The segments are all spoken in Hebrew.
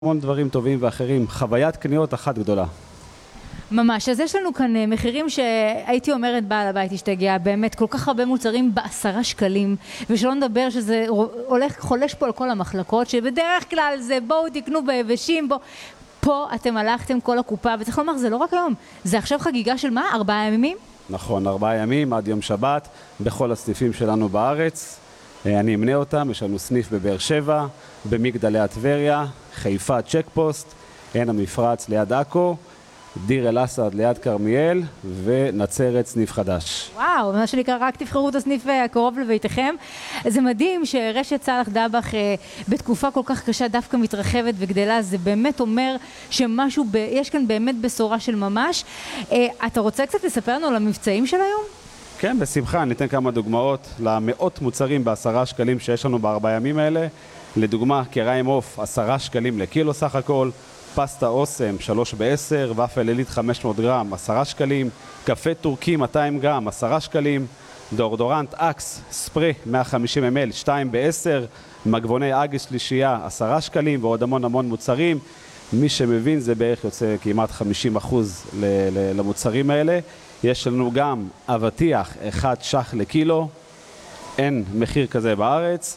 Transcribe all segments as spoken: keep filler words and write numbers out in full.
המון דברים טובים ואחרים, חוויית קניות אחת גדולה. ממש, אז יש לנו כאן מחירים שהייתי אומרת בעל הבית השתגע, באמת כל כך הרבה מוצרים בעשרה שקלים, ושלא נדבר שזה הולך חולש פה על כל המחלקות, שבדרך כלל זה בואו תקנו ביבשים, בואו, פה אתם הלכתם כל הקופה, וצריך לומר זה לא רק היום, זה עכשיו חגיגה של מה? ארבעה ימים? נכון, ארבעה ימים עד יום שבת, בכל הסניפים שלנו בארץ. אני אמנה אותם, יש לנו סניף בבאר שבע, במגדלי הטבריה, חיפה צ'ק פוסט, עין המפרץ ליד עכו, דיר אל אסד ליד כרמיאל ונצרת סניף חדש. וואו, מה שנקרא רק תבחרו את הסניף הקרוב לביתכם. זה מדהים שרשת סאלח דבח בתקופה כל כך קשה דווקא מתרחבת וגדלה, זה באמת אומר שמשהו, ב... יש כאן באמת בשורה של ממש. אתה רוצה קצת לספר לנו על המבצעים של היום? כן, בשמחה, ניתן כמה דוגמאות למאות מוצרים בעשרה שקלים שיש לנו בארבעה ימים האלה. לדוגמה, קריים עוף, עשרה שקלים לקילו סך הכל, פסטה אוסם, שלוש בעשר, ופל עילית חמש מאות גרם, עשרה שקלים, קפה טורקי מאתיים גרם, עשרה שקלים, דורדורנט אקס, ספרי מאה וחמישים מיליליטר, שתיים בעשר, מגבוני אגי שלישייה, עשרה שקלים, ועוד המון המון מוצרים. מי שמבין זה בערך יוצא כמעט חמישים אחוז למוצרים האלה. יש לנו גם אבטיח, אחד שח לקילו, אין מחיר כזה בארץ,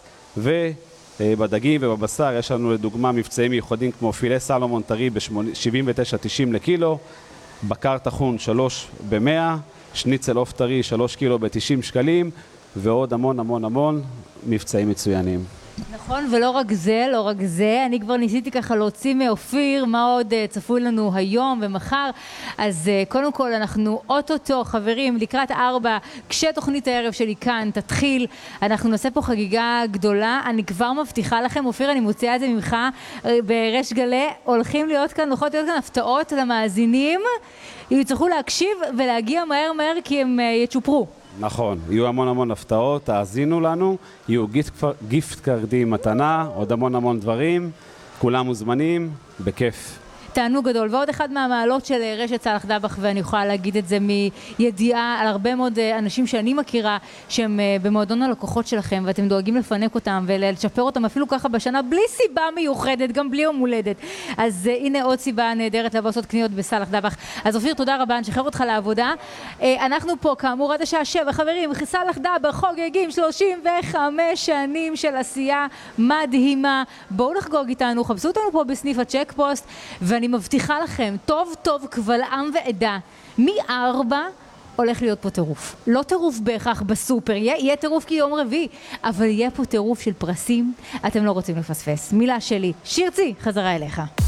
ובדגים ובבשר יש לנו לדוגמה מבצעים ייחודיים כמו פילה סלומון טרי ב-שבעים ותשע תשעים לקילו, בקר טחון שלוש במאה, שניצל עוף טרי שלוש קילו ב-תשעים שקלים, ועוד המון המון המון מבצעים מצוינים. נכון, ולא רק זה, לא רק זה, אני כבר ניסיתי ככה להוציא מאופיר מה עוד uh, צפוי לנו היום ומחר, אז uh, קודם כל אנחנו אוטוטו, חברים, לקראת ארבע, כשתוכנית הערב שלי כאן תתחיל, אנחנו נעשה פה חגיגה גדולה, אני כבר מבטיחה לכם, אופיר, אני מוציאה את זה ממך, ברש גלי, הולכים להיות כאן, הולכות להיות כאן הפתעות למאזינים, יצטרכו להקשיב ולהגיע מהר מהר כי הם uh, יצ'ופרו. נכון, יהיו המון המון הפתעות, תאזינו לנו, יהיו גיפט קארדים מתנה, עוד המון המון דברים, כולם מוזמנים, בכיף. תענוג גדול, ועוד אחד מהמעלות של רשת סאלח דבח, ואני יכולה להגיד את זה מידיעה על הרבה מאוד אנשים שאני מכירה, שהם במועדון הלקוחות שלכם, ואתם דואגים לפנק אותם ולשפר אותם אפילו ככה בשנה, בלי סיבה מיוחדת, גם בלי יום הולדת. אז הנה עוד סיבה נהדרת לבוא לעשות קניות בסאלח דבח. אז אופיר, תודה רבה, נשחרר אותך לעבודה. אנחנו פה, כאמור, עד השעה שבע, חברים, סאלח דבח חוגגים שלושים וחמש שנים של עשייה מדהימה. בואו לחגוג איתנו, חפשו אותנו פה בסניף הצ'ק פוסט, ואני אני מבטיחה לכם, טוב טוב קבל עם ועדה, מארבע הולך להיות פה טירוף. לא טירוף בהכרח בסופר, יהיה, יהיה טירוף כי יום רביעי, אבל יהיה פה טירוף של פרסים, אתם לא רוצים לפספס. מילה שלי, שירצי, חזרה אליך.